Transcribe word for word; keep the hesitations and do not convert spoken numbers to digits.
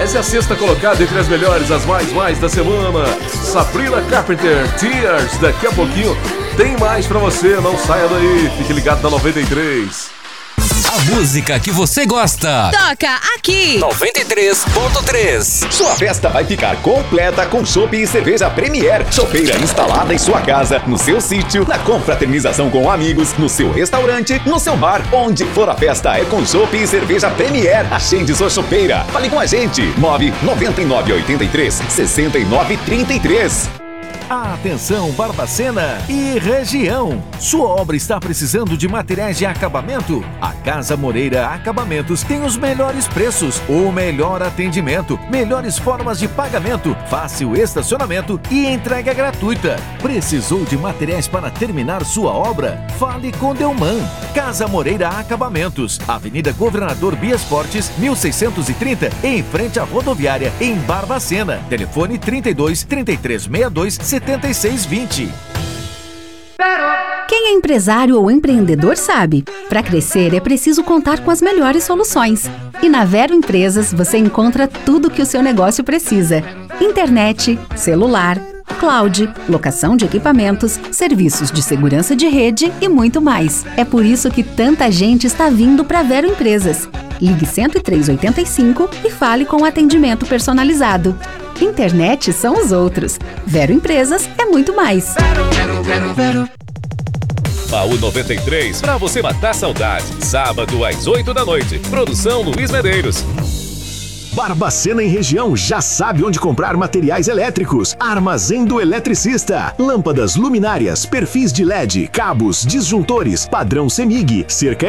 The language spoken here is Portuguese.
Essa é a sexta colocada entre as melhores, as mais, mais da semana. Sabrina Carpenter, Tears. Daqui a pouquinho tem mais pra você, não saia daí. Fique ligado na noventa e três. A música que você gosta. Toca aqui. noventa e três ponto três. Sua festa vai ficar completa com chopp e cerveja Premier. Chopeira instalada em sua casa, no seu sítio, na confraternização com amigos, no seu restaurante, no seu bar. Onde for a festa é com chopp e cerveja Premier. Agende sua chopeira. Fale com a gente. nove nove nove oito três, seis nove três três. Atenção, Barbacena e região! Sua obra está precisando de materiais de acabamento? A Casa Moreira Acabamentos tem os melhores preços, o melhor atendimento, melhores formas de pagamento, fácil estacionamento e entrega gratuita. Precisou de materiais para terminar sua obra? Fale com Delman. Casa Moreira Acabamentos, Avenida Governador Bias Fortes, mil seiscentos e trinta, em frente à rodoviária, em Barbacena. Telefone trinta e dois, trinta e três sessenta e dois, setenta e seis vinte. Quem é empresário ou empreendedor sabe, para crescer é preciso contar com as melhores soluções. E na Vero Empresas você encontra tudo que o seu negócio precisa: internet, celular, cloud, locação de equipamentos, serviços de segurança de rede e muito mais. É por isso que tanta gente está vindo para Vero Empresas. Ligue cento e três, oitenta e cinco e fale com atendimento personalizado. Internet são os outros. Vero Empresas é muito mais. Vero, Vero, Vero. Baú noventa e três, pra você matar saudade. Sábado às oito da noite. Produção Luiz Medeiros. Barbacena e região já sabe onde comprar materiais elétricos. Armazém do Eletricista. Lâmpadas, luminárias, perfis de L E D, cabos, disjuntores, padrão CEMIG, cerca